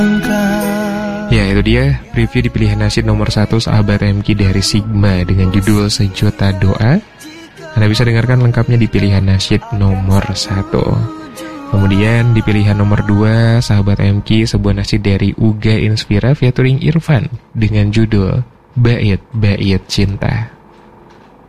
Ya, itu dia review di pilihan nasyid nomor 1 sahabat MQ dari Sigma dengan judul Sejuta Doa. Anda bisa dengarkan lengkapnya di pilihan nasyid nomor 1. Kemudian di pilihan nomor 2 sahabat MQ sebuah nasyid dari Uga Inspira featuring Irfan dengan judul Bait Bait Cinta.